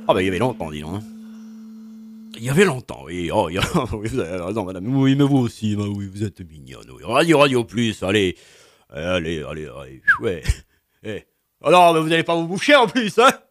Ah bah il y avait longtemps, dis donc. Hein. Il y avait longtemps, oui. Oh, oui, vous avez raison, madame. Oui, mais vous aussi, bah oui, vous êtes mignonne. Oui. Radio plus, allez. Allez. Ouais. Eh. Alors, mais vous allez pas vous boucher en plus, hein.